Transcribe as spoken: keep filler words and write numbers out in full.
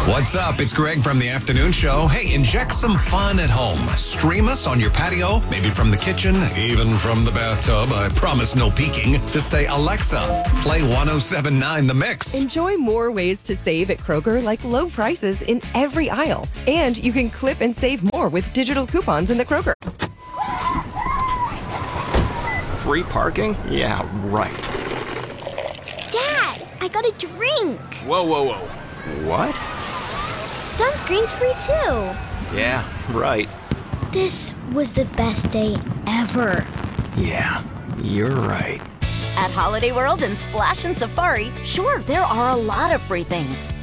What's up? It's Greg from the Afternoon Show. Hey, inject some fun at home. Stream us on your patio, maybe from the kitchen, even from the bathtub. I promise no peeking. Just say, Alexa, play one oh seven point nine The Mix. Enjoy more ways to save at Kroger, like low prices in every aisle. And you can clip and save more with digital coupons in the Kroger. Free parking? Yeah, right. Dad, I got a drink. Whoa, whoa, whoa. What? Sunscreen's free too. Yeah, right. This was the best day ever. Yeah, you're right. At Holiday World and Splash and Safari, sure, there are a lot of free things,